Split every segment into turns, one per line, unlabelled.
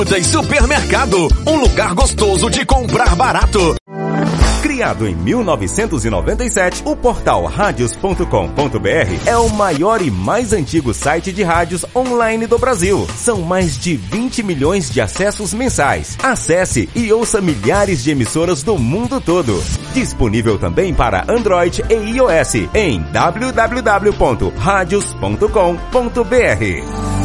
Supermercado, um lugar gostoso de comprar barato.
Criado em 1997, o portal radios.com.br é o maior e mais antigo site de rádios online do Brasil. São mais de 20 milhões de acessos mensais. Acesse e ouça milhares de emissoras do mundo todo. Disponível também para Android e iOS em www.radios.com.br.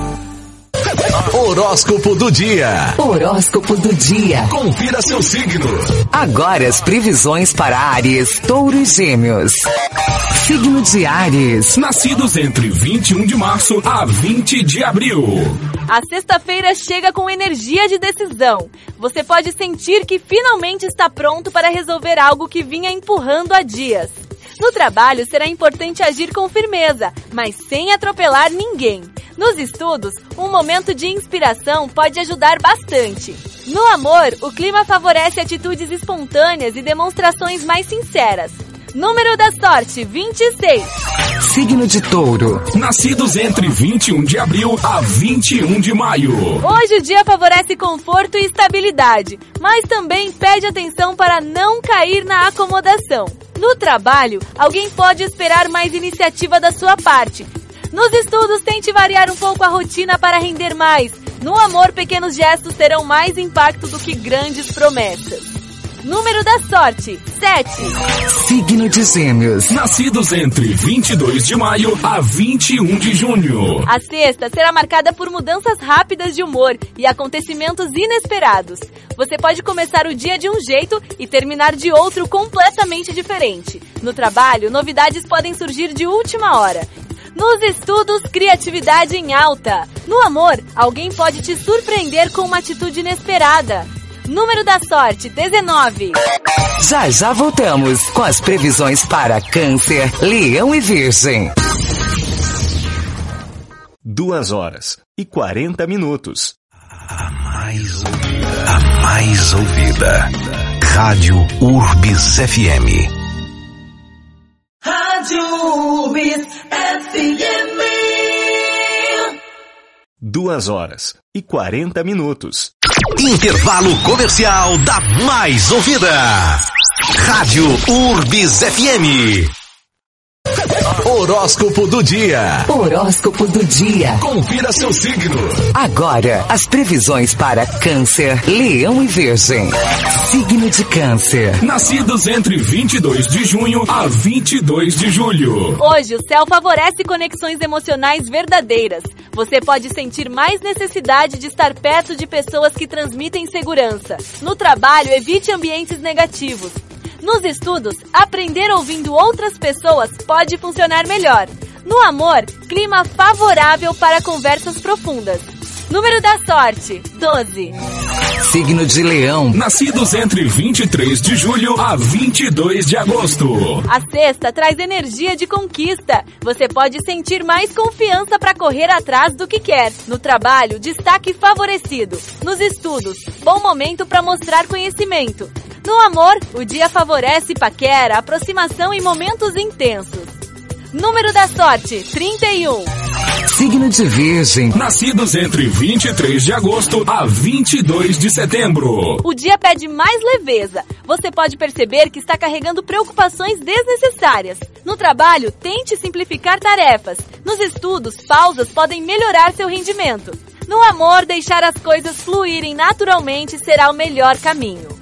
Horóscopo do dia.
Horóscopo do dia.
Confira seu signo.
Agora as previsões para Áries, Touro e Gêmeos. Signo de Áries.
Nascidos entre 21 de março a 20 de abril.
A sexta-feira chega com energia de decisão. Você pode sentir que finalmente está pronto para resolver algo que vinha empurrando há dias. No trabalho será importante agir com firmeza, mas sem atropelar ninguém. Nos estudos, um momento de inspiração pode ajudar bastante. No amor, o clima favorece atitudes espontâneas e demonstrações mais sinceras. Número da sorte, 26.
Signo de Touro.
Nascidos entre 21 de abril a 21 de maio.
Hoje o dia favorece conforto e estabilidade, mas também pede atenção para não cair na acomodação. No trabalho, alguém pode esperar mais iniciativa da sua parte. Nos estudos, tente variar um pouco a rotina para render mais. No amor, pequenos gestos terão mais impacto do que grandes promessas. Número da sorte, 7.
Signo de Gêmeos.
Nascidos entre 22 de maio a 21 de junho.
A sexta será marcada por mudanças rápidas de humor e acontecimentos inesperados. Você pode começar o dia de um jeito e terminar de outro completamente diferente. No trabalho, novidades podem surgir de última hora. Nos estudos, criatividade em alta. No amor, alguém pode te surpreender com uma atitude inesperada. Número da sorte, 19.
Já voltamos com as previsões para Câncer, Leão e Virgem.
2h40.
A mais ouvida. Rádio Urbis FM.
Rádio Urbis FM.
2h40.
Intervalo comercial da mais ouvida. Rádio Urbis FM. Horóscopo do dia.
Horóscopo do dia.
Confira seu signo.
Agora, as previsões para Câncer, Leão e Virgem. Signo de Câncer.
Nascidos entre 22 de junho a 22 de julho.
Hoje o céu favorece conexões emocionais verdadeiras. Você pode sentir mais necessidade de estar perto de pessoas que transmitem segurança. No trabalho, evite ambientes negativos. Nos estudos, aprender ouvindo outras pessoas pode funcionar melhor. No amor, clima favorável para conversas profundas. Número da sorte, 12.
Signo de Leão.
Nascidos entre 23 de julho a 22 de agosto.
A sexta traz energia de conquista. Você pode sentir mais confiança para correr atrás do que quer. No trabalho, destaque favorecido. Nos estudos, bom momento para mostrar conhecimento. No amor, o dia favorece paquera, aproximação e momentos intensos. Número da sorte, 31.
Signo de Virgem.
Nascidos entre 23 de agosto a 22 de setembro.
O dia pede mais leveza. Você pode perceber que está carregando preocupações desnecessárias. No trabalho, tente simplificar tarefas. Nos estudos, pausas podem melhorar seu rendimento. No amor, deixar as coisas fluírem naturalmente será o melhor caminho.